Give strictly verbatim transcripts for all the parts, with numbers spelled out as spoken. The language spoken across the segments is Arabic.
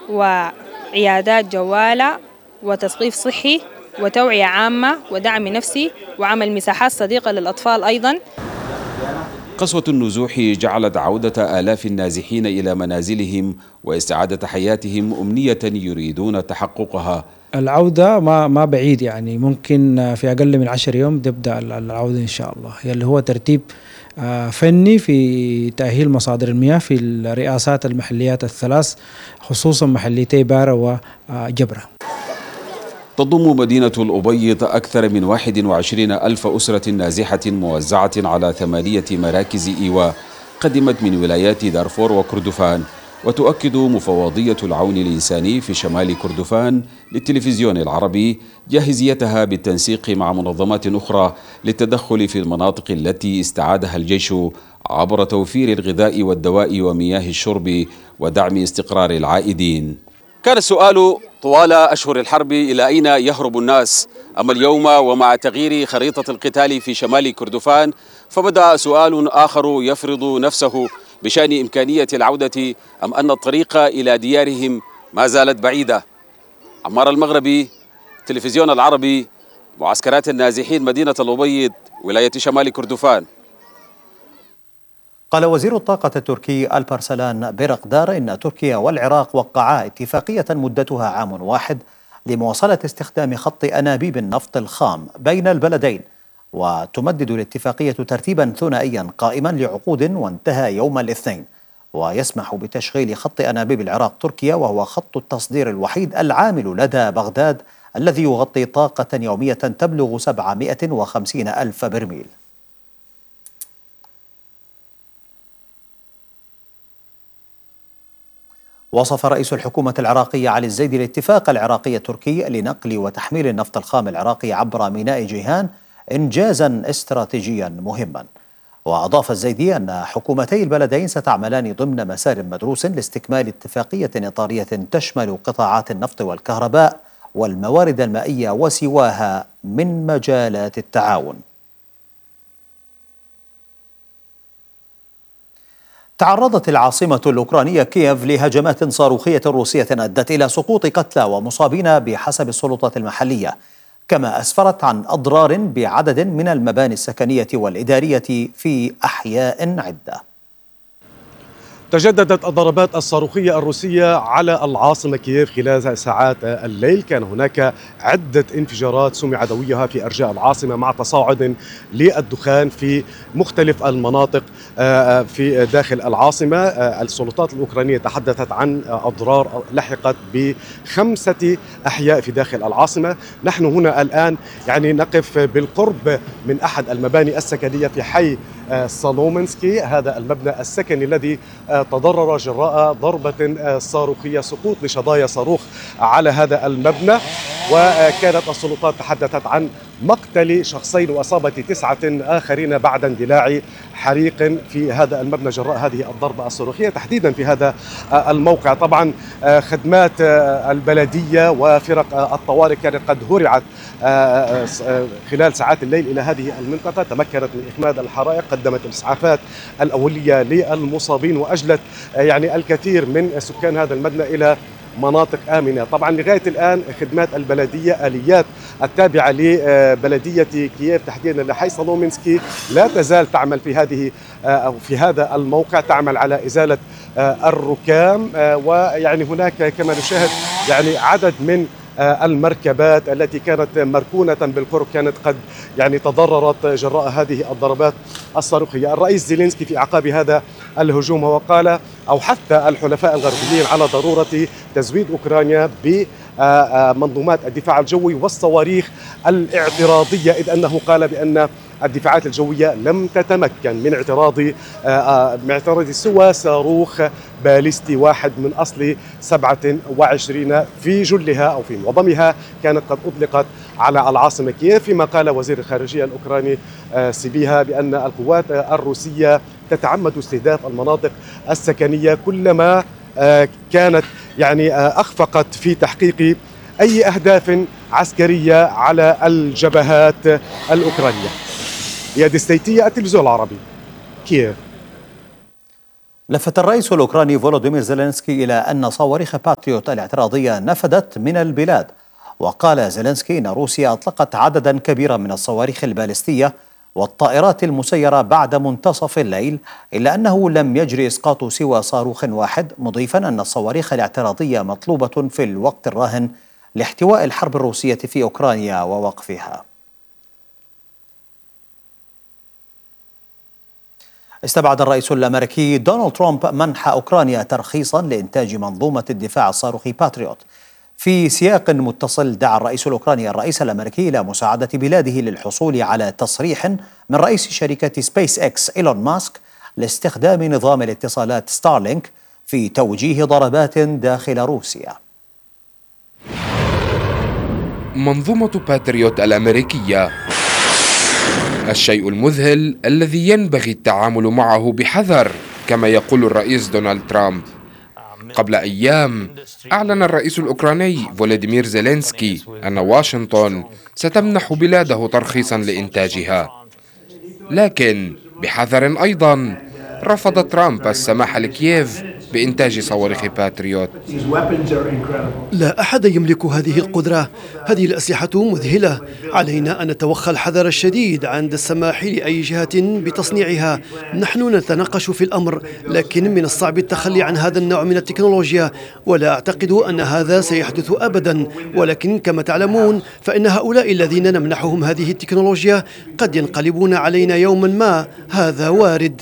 وعيادات جوالة وتثقيف صحي وتوعية عامة ودعم نفسي وعمل مساحات صديقة للأطفال أيضا. قسوة النزوح جعلت عودة آلاف النازحين إلى منازلهم واستعادة حياتهم أمنية يريدون تحققها. العودة ما ما بعيد، يعني ممكن في أقل من عشر يوم تبدأ العودة إن شاء الله، اللي هو ترتيب فني في تأهيل مصادر المياه في الرئاسات المحليات الثلاث، خصوصا محليتي بارة وجبرة. تضم مدينة الأبيض أكثر من واحد وعشرين ألف أسرة نازحة موزعة على ثمانية مراكز إيواء قدمت من ولايات دارفور وكردفان، وتؤكد مفوضية العون الإنساني في شمال كردفان للتلفزيون العربي جاهزيتها بالتنسيق مع منظمات أخرى للتدخل في المناطق التي استعادها الجيش عبر توفير الغذاء والدواء ومياه الشرب ودعم استقرار العائدين. كان السؤال طوال أشهر الحرب إلى أين يهرب الناس؟ أما اليوم ومع تغيير خريطة القتال في شمال كردفان فبدأ سؤال آخر يفرض نفسه بشأن إمكانية العودة، أم أن الطريق إلى ديارهم ما زالت بعيدة. عمار المغربي، تلفزيون العربي، معسكرات النازحين، مدينة الأبيض، ولاية شمال كردفان. قال وزير الطاقة التركي البارسلان بيرقدار إن تركيا والعراق وقعا اتفاقية مدتها عام واحد لمواصلة استخدام خط أنابيب النفط الخام بين البلدين، وتمدد الاتفاقية ترتيبا ثنائيا قائما لعقود وانتهى يوم الاثنين، ويسمح بتشغيل خط أنابيب العراق تركيا، وهو خط التصدير الوحيد العامل لدى بغداد الذي يغطي طاقة يومية تبلغ سبعمائة وخمسين ألف برميل. وصف رئيس الحكومة العراقية علي الزيدي الاتفاق العراقي التركي لنقل وتحميل النفط الخام العراقي عبر ميناء جيهان إنجازا استراتيجيا مهما. وأضاف الزيدي أن حكومتي البلدين ستعملان ضمن مسار مدروس لاستكمال اتفاقية إطارية تشمل قطاعات النفط والكهرباء والموارد المائية وسواها من مجالات التعاون. تعرضت العاصمة الأوكرانية كييف لهجمات صاروخية روسية أدت إلى سقوط قتلى ومصابين بحسب السلطات المحلية، كما أسفرت عن أضرار بعدد من المباني السكنية والإدارية في أحياء عدة. تجددت الضربات الصاروخية الروسية على العاصمة كييف خلال ساعات الليل. كان هناك عدة انفجارات سمع دويها في أرجاء العاصمة مع تصاعد للدخان في مختلف المناطق في داخل العاصمة. السلطات الأوكرانية تحدثت عن أضرار لحقت بخمسة أحياء في داخل العاصمة. نحن هنا الآن يعني نقف بالقرب من أحد المباني السكنية في حي سالومنسكي، هذا المبنى السكني الذي تضرر جراء ضربة صاروخية، سقوط لشظايا صاروخ على هذا المبنى. وكانت السلطات تحدثت عن مقتل شخصين وإصابة تسعة آخرين بعد اندلاع حريق في هذا المبنى جراء هذه الضربة الصاروخية تحديدا في هذا الموقع. طبعا خدمات البلدية وفرق الطوارئ كانت قد هرعت خلال ساعات الليل إلى هذه المنطقة، تمكنت من إخماد الحرائق، قدمت الإسعافات الأولية للمصابين وأجلت يعني الكثير من سكان هذا المبنى إلى مناطق آمنة. طبعا لغاية الآن خدمات البلدية، آليات التابعة لبلدية كييف تحديدا لحي سالومنسكي لا تزال تعمل في هذه أو في هذا الموقع، تعمل على إزالة الركام. ويعني هناك كما نشاهد يعني عدد من المركبات التي كانت مركونة بالقرب كانت قد يعني تضررت جراء هذه الضربات الصاروخية. الرئيس زيلينسكي في أعقاب هذا الهجوم وقال أو حث الحلفاء الغربيين على ضرورة تزويد أوكرانيا بمنظومات الدفاع الجوي والصواريخ الاعتراضية، إذ أنه قال بأن الدفاعات الجوية لم تتمكن من اعتراض من اعتراض سوى صاروخ باليستي واحد من أصل سبعة وعشرين في جلها أو في معظمها كانت قد أطلقت على العاصمة كييف. فيما قال وزير الخارجية الأوكراني سيبيها بأن القوات الروسية تتعمد استهداف المناطق السكنية كلما كانت يعني أخفقت في تحقيق أي أهداف عسكرية على الجبهات الأوكرانية. إياد السيتية، التلفزيون العربي، كييف. لفت الرئيس الأوكراني فولوديمير زيلينسكي إلى أن صواريخ باتريوت الاعتراضية نفذت من البلاد. وقال زيلينسكي إن روسيا أطلقت عددا كبيرا من الصواريخ البالستية والطائرات المسيرة بعد منتصف الليل، إلا أنه لم يجري إسقاط سوى صاروخ واحد، مضيفا أن الصواريخ الاعتراضية مطلوبة في الوقت الراهن لاحتواء الحرب الروسية في أوكرانيا ووقفها. استبعد الرئيس الأمريكي دونالد ترامب منح أوكرانيا ترخيصا لإنتاج منظومة الدفاع الصاروخي باتريوت. في سياق متصل دعا الرئيس الأوكراني الرئيس الأمريكي إلى مساعدة بلاده للحصول على تصريح من رئيس شركة سبيس إكس إيلون ماسك لاستخدام نظام الاتصالات ستارلينك في توجيه ضربات داخل روسيا. منظومة باتريوت الأمريكية، الشيء المذهل الذي ينبغي التعامل معه بحذر كما يقول الرئيس دونالد ترامب. قبل أيام أعلن الرئيس الأوكراني فولوديمير زيلينسكي أن واشنطن ستمنح بلاده ترخيصا لإنتاجها، لكن بحذر أيضا رفض ترامب السماح لكييف بإنتاج صواريخ باتريوت. لا أحد يملك هذه القدرة، هذه الأسلحة مذهلة، علينا أن نتوخى الحذر الشديد عند السماح لأي جهة بتصنيعها. نحن نتناقش في الأمر، لكن من الصعب التخلي عن هذا النوع من التكنولوجيا، ولا أعتقد أن هذا سيحدث أبدا، ولكن كما تعلمون فإن هؤلاء الذين نمنحهم هذه التكنولوجيا قد ينقلبون علينا يوما ما، هذا وارد.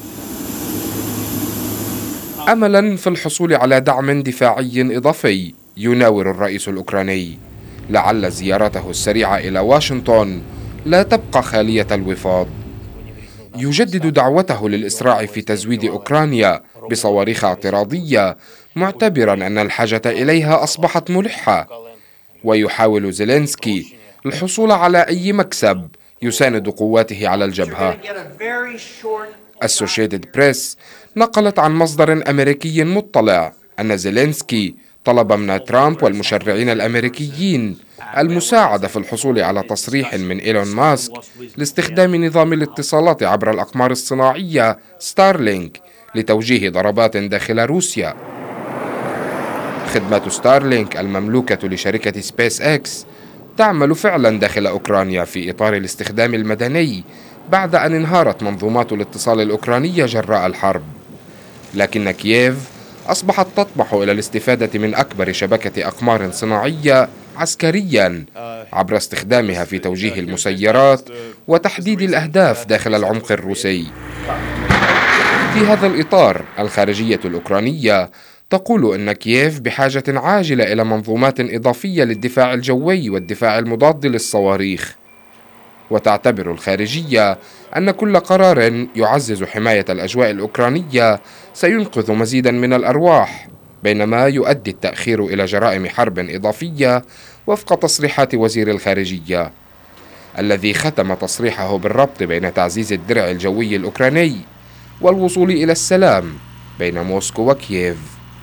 أملا في الحصول على دعم دفاعي إضافي، يناور الرئيس الأوكراني لعل زيارته السريعة إلى واشنطن لا تبقى خالية الوفاض. يجدد دعوته للإسراع في تزويد أوكرانيا بصواريخ اعتراضية، معتبرا أن الحاجة إليها أصبحت ملحة. ويحاول زيلينسكي الحصول على أي مكسب يساند قواته على الجبهة. أسوشيتد بريس نقلت عن مصدر أمريكي مطلع أن زيلينسكي طلب من ترامب والمشرعين الأمريكيين المساعدة في الحصول على تصريح من إيلون ماسك لاستخدام نظام الاتصالات عبر الأقمار الصناعية ستارلينك لتوجيه ضربات داخل روسيا. خدمات ستارلينك المملوكة لشركة سبيس إكس تعمل فعلا داخل أوكرانيا في إطار الاستخدام المدني بعد أن انهارت منظومات الاتصال الأوكرانية جراء الحرب، لكن كييف أصبحت تطمح إلى الاستفادة من أكبر شبكة أقمار صناعية عسكريا عبر استخدامها في توجيه المسيرات وتحديد الأهداف داخل العمق الروسي. في هذا الإطار الخارجية الأوكرانية تقول أن كييف بحاجة عاجلة إلى منظومات إضافية للدفاع الجوي والدفاع المضاد للصواريخ، وتعتبر الخارجية أن كل قرار يعزز حماية الأجواء الأوكرانية سينقذ مزيدا من الأرواح، بينما يؤدي التأخير إلى جرائم حرب إضافية وفق تصريحات وزير الخارجية، الذي ختم تصريحه بالربط بين تعزيز الدرع الجوي الأوكراني والوصول إلى السلام بين موسكو وكييف.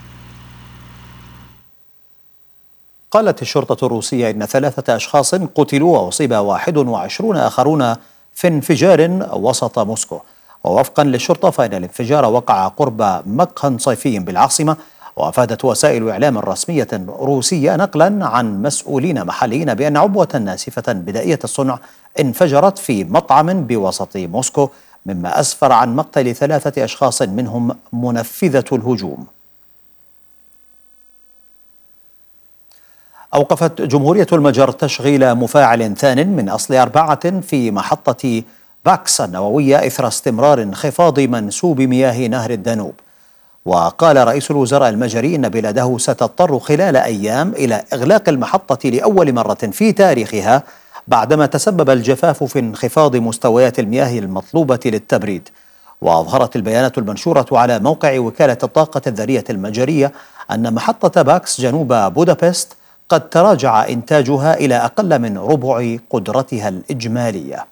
قالت الشرطة الروسية إن ثلاثة أشخاص قتلوا وأصيب واحد وعشرون آخرون في انفجار وسط موسكو. ووفقا للشرطة فإن الانفجار وقع قرب مقهى صيفي بالعاصمة. وأفادت وسائل إعلام رسمية روسية نقلا عن مسؤولين محليين بأن عبوة ناسفة بدائية الصنع انفجرت في مطعم بوسط موسكو، مما أسفر عن مقتل ثلاثة أشخاص منهم منفذة الهجوم. أوقفت جمهورية المجر تشغيل مفاعل ثان من أصل أربعة في محطة باكس النووية إثر استمرار انخفاض منسوب مياه نهر الدانوب. وقال رئيس الوزراء المجري إن بلاده ستضطر خلال أيام إلى إغلاق المحطة لأول مرة في تاريخها بعدما تسبب الجفاف في انخفاض مستويات المياه المطلوبة للتبريد. وأظهرت البيانات المنشورة على موقع وكالة الطاقة الذرية المجرية أن محطة باكس جنوب بودابست قد تراجع إنتاجها إلى أقل من ربع قدرتها الإجمالية.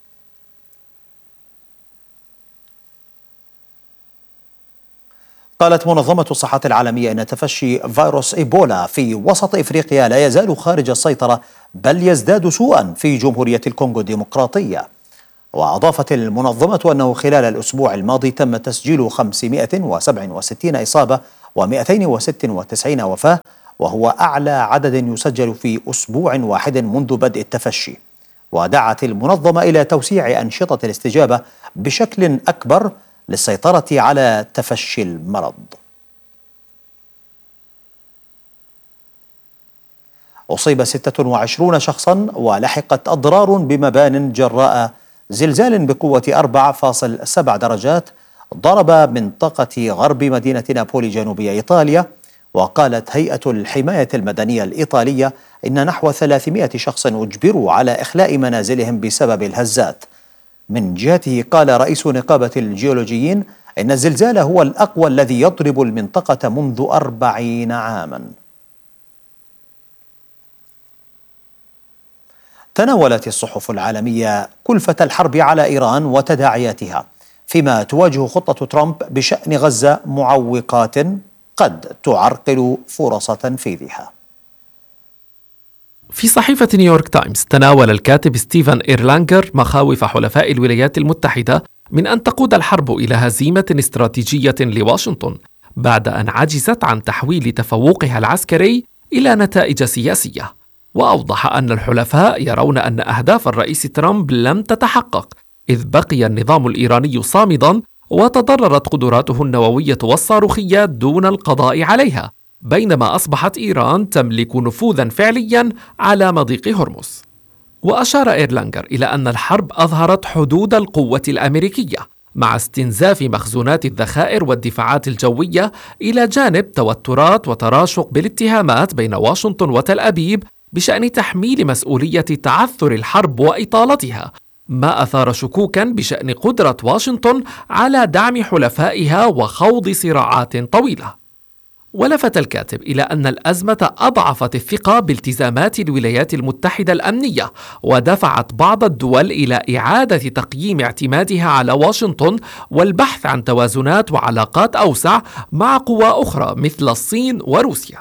قالت منظمة الصحة العالمية أن تفشي فيروس إيبولا في وسط إفريقيا لا يزال خارج السيطرة، بل يزداد سوءا في جمهورية الكونغو الديمقراطية. وأضافت المنظمة أنه خلال الأسبوع الماضي تم تسجيل خمسمائة وسبعة وستين إصابة ومئتين وستة وتسعين وفاة، وهو أعلى عدد يسجل في أسبوع واحد منذ بدء التفشي. ودعت المنظمة إلى توسيع أنشطة الاستجابة بشكل أكبر للسيطرة على تفشي المرض. أصيب ستة وعشرين شخصا ولحقت أضرار بمبان جراء زلزال بقوة أربعة فاصلة سبعة درجات ضرب منطقة غرب مدينة نابولي جنوبية إيطاليا. وقالت هيئة الحماية المدنية الإيطالية إن نحو ثلاثمائة شخص أجبروا على إخلاء منازلهم بسبب الهزات. من جهته قال رئيس نقابة الجيولوجيين إن الزلزال هو الأقوى الذي يضرب المنطقة منذ أربعين عاما. تناولت الصحف العالمية كلفة الحرب على إيران وتداعياتها، فيما تواجه خطة ترامب بشأن غزة معوقات قد تعرقل فرص تنفيذها. في صحيفة نيويورك تايمز تناول الكاتب ستيفن إيرلانجر مخاوف حلفاء الولايات المتحدة من أن تقود الحرب إلى هزيمة استراتيجية لواشنطن بعد أن عجزت عن تحويل تفوقها العسكري إلى نتائج سياسية. وأوضح أن الحلفاء يرون أن أهداف الرئيس ترامب لم تتحقق، إذ بقي النظام الإيراني صامدا وتضررت قدراته النووية والصاروخية دون القضاء عليها، بينما أصبحت إيران تملك نفوذا فعليا على مضيق هرمز. وأشار إيرلانجر إلى أن الحرب أظهرت حدود القوة الأمريكية مع استنزاف مخزونات الذخائر والدفاعات الجوية، إلى جانب توترات وتراشق بالاتهامات بين واشنطن وتل أبيب بشأن تحميل مسؤولية تعثر الحرب وإطالتها، ما أثار شكوكا بشأن قدرة واشنطن على دعم حلفائها وخوض صراعات طويلة. ولفت الكاتب إلى أن الأزمة أضعفت الثقة بالتزامات الولايات المتحدة الأمنية، ودفعت بعض الدول إلى إعادة تقييم اعتمادها على واشنطن والبحث عن توازنات وعلاقات أوسع مع قوى أخرى مثل الصين وروسيا.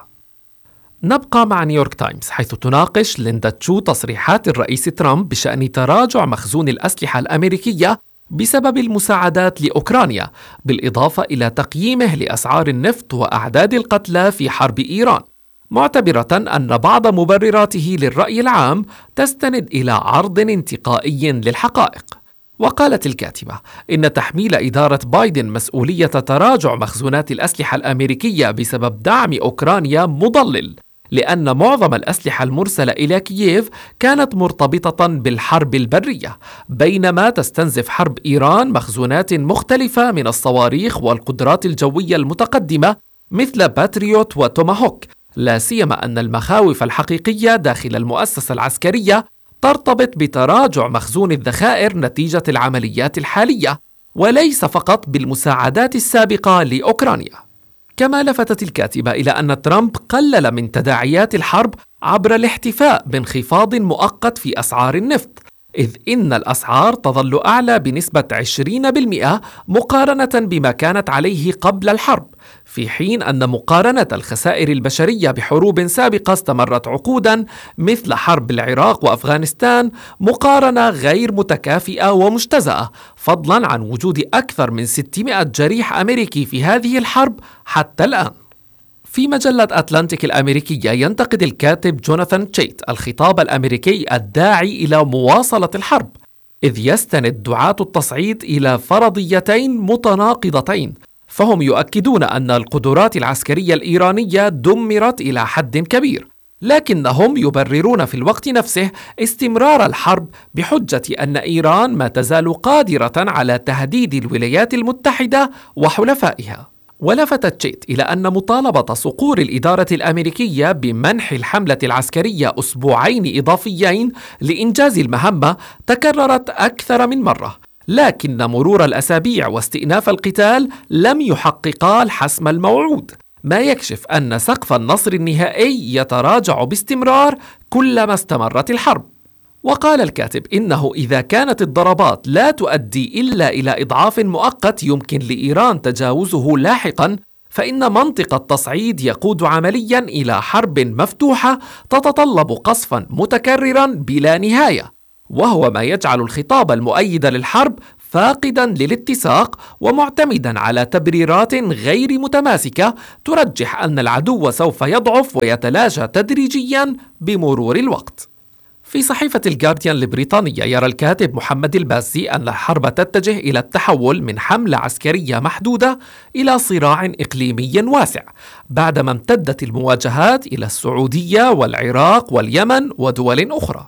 نبقى مع نيويورك تايمز، حيث تناقش ليندا تشو تصريحات الرئيس ترامب بشأن تراجع مخزون الأسلحة الأمريكية بسبب المساعدات لأوكرانيا، بالإضافة إلى تقييمه لأسعار النفط وأعداد القتلى في حرب إيران، معتبرة أن بعض مبرراته للرأي العام تستند إلى عرض انتقائي للحقائق. وقالت الكاتبة إن تحميل إدارة بايدن مسؤولية تراجع مخزونات الأسلحة الأمريكية بسبب دعم أوكرانيا مضلل، لأن معظم الأسلحة المرسلة إلى كييف كانت مرتبطة بالحرب البرية، بينما تستنزف حرب إيران مخزونات مختلفة من الصواريخ والقدرات الجوية المتقدمة مثل باتريوت وتوماهوك، لا سيما أن المخاوف الحقيقية داخل المؤسسة العسكرية ترتبط بتراجع مخزون الذخائر نتيجة العمليات الحالية، وليس فقط بالمساعدات السابقة لأوكرانيا. كما لفتت الكاتبة إلى أن ترامب قلل من تداعيات الحرب عبر الاحتفاء بانخفاض مؤقت في أسعار النفط، إذ إن الأسعار تظل أعلى بنسبة عشرين بالمئة مقارنة بما كانت عليه قبل الحرب، في حين أن مقارنة الخسائر البشرية بحروب سابقة استمرت عقودا مثل حرب العراق وأفغانستان مقارنة غير متكافئة ومجتزأة، فضلا عن وجود أكثر من ستمائة جريح أمريكي في هذه الحرب حتى الآن. في مجلة أتلانتيك الأمريكية ينتقد الكاتب جوناثان تشيت الخطاب الأمريكي الداعي إلى مواصلة الحرب، إذ يستند دعاة التصعيد إلى فرضيتين متناقضتين، فهم يؤكدون أن القدرات العسكرية الإيرانية دمرت إلى حد كبير، لكنهم يبررون في الوقت نفسه استمرار الحرب بحجة أن إيران ما تزال قادرة على تهديد الولايات المتحدة وحلفائها. ولفت تشيت إلى أن مطالبة صقور الإدارة الأمريكية بمنح الحملة العسكرية أسبوعين إضافيين لإنجاز المهمة تكررت أكثر من مرة، لكن مرور الأسابيع واستئناف القتال لم يحققا الحسم الموعود، ما يكشف أن سقف النصر النهائي يتراجع باستمرار كلما استمرت الحرب. وقال الكاتب إنه إذا كانت الضربات لا تؤدي إلا إلى إضعاف مؤقت يمكن لإيران تجاوزه لاحقا، فإن منطق التصعيد يقود عمليا إلى حرب مفتوحة تتطلب قصفا متكررا بلا نهاية. وهو ما يجعل الخطاب المؤيد للحرب فاقدا للاتساق ومعتمدا على تبريرات غير متماسكة ترجح أن العدو سوف يضعف ويتلاشى تدريجيا بمرور الوقت. في صحيفة الجارديان البريطانية يرى الكاتب محمد البازي أن الحرب تتجه إلى التحول من حملة عسكرية محدودة إلى صراع إقليمي واسع، بعدما امتدت المواجهات إلى السعودية والعراق واليمن ودول أخرى.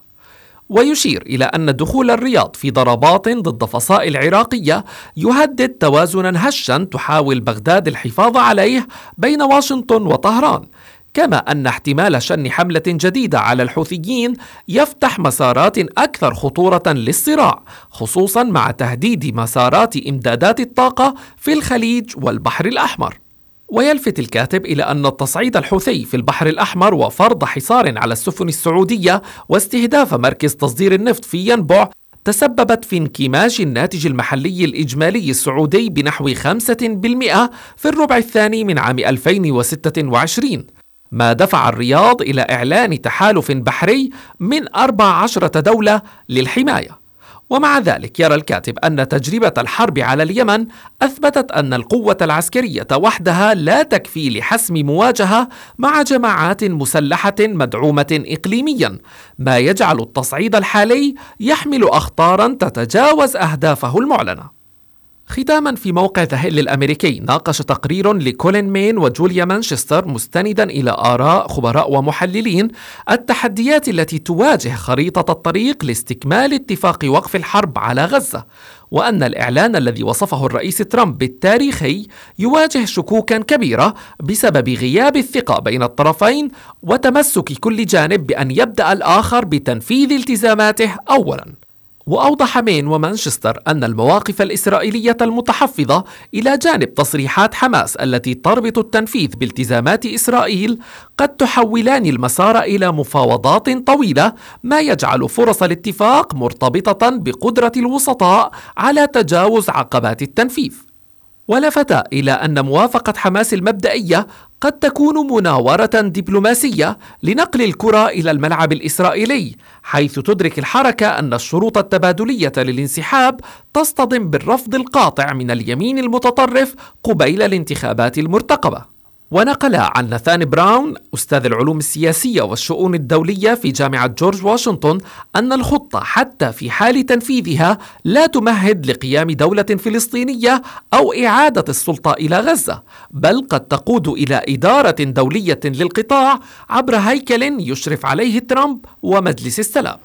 ويشير إلى أن دخول الرياض في ضربات ضد فصائل عراقية يهدد توازنا هشا تحاول بغداد الحفاظ عليه بين واشنطن وطهران، كما أن احتمال شن حملة جديدة على الحوثيين يفتح مسارات أكثر خطورة للصراع، خصوصا مع تهديد مسارات إمدادات الطاقة في الخليج والبحر الأحمر. ويلفت الكاتب إلى أن التصعيد الحوثي في البحر الأحمر وفرض حصار على السفن السعودية واستهداف مركز تصدير النفط في ينبع تسببت في انكماش الناتج المحلي الإجمالي السعودي بنحو خمسة بالمئة في الربع الثاني من عام ألفين وستة وعشرين، ما دفع الرياض إلى إعلان تحالف بحري من أربع عشرة دولة للحماية. ومع ذلك يرى الكاتب أن تجربة الحرب على اليمن أثبتت أن القوة العسكرية وحدها لا تكفي لحسم مواجهة مع جماعات مسلحة مدعومة إقليميا، ما يجعل التصعيد الحالي يحمل أخطارا تتجاوز أهدافه المعلنة. ختاما، في موقع ذا هيل الأمريكي ناقش تقرير لكولين مين وجوليا مانشستر مستندا إلى آراء خبراء ومحللين التحديات التي تواجه خريطة الطريق لاستكمال اتفاق وقف الحرب على غزة، وأن الإعلان الذي وصفه الرئيس ترامب بالتاريخي يواجه شكوكا كبيرة بسبب غياب الثقة بين الطرفين وتمسك كل جانب بأن يبدأ الآخر بتنفيذ التزاماته أولا. وأوضح مين ومانشستر أن المواقف الإسرائيلية المتحفظة إلى جانب تصريحات حماس التي تربط التنفيذ بالتزامات إسرائيل قد تحولان المسار إلى مفاوضات طويلة، ما يجعل فرص الاتفاق مرتبطة بقدرة الوسطاء على تجاوز عقبات التنفيذ. ولفت إلى أن موافقة حماس المبدئية قد تكون مناورة دبلوماسية لنقل الكرة إلى الملعب الإسرائيلي، حيث تدرك الحركة أن الشروط التبادلية للانسحاب تصطدم بالرفض القاطع من اليمين المتطرف قبيل الانتخابات المرتقبة. ونقل عن ناثان براون أستاذ العلوم السياسية والشؤون الدولية في جامعة جورج واشنطن أن الخطة حتى في حال تنفيذها لا تمهد لقيام دولة فلسطينية أو إعادة السلطة إلى غزة، بل قد تقود إلى إدارة دولية للقطاع عبر هيكل يشرف عليه ترامب ومجلس السلام.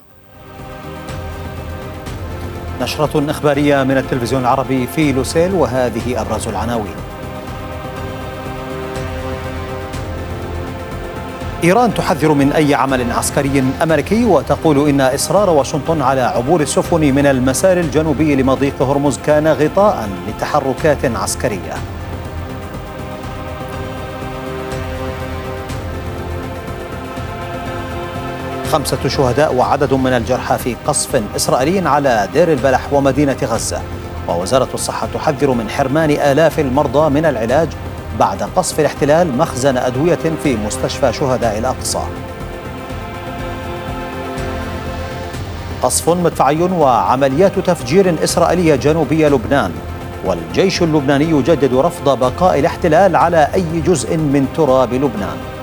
نشرة إخبارية من التلفزيون العربي في لوسيل، وهذه أبرز العناوين. إيران تحذر من أي عمل عسكري أمريكي وتقول إن إصرار واشنطن على عبور السفن من المسار الجنوبي لمضيق هرمز كان غطاء لتحركات عسكرية. خمسة شهداء وعدد من الجرحى في قصف إسرائيلي على دير البلح ومدينة غزة، ووزارة الصحة تحذر من حرمان آلاف المرضى من العلاج بعد قصف الاحتلال مخزن أدوية في مستشفى شهداء الأقصى. قصف مدفعي وعمليات تفجير إسرائيلية جنوبية لبنان، والجيش اللبناني يجدد رفض بقاء الاحتلال على أي جزء من تراب لبنان.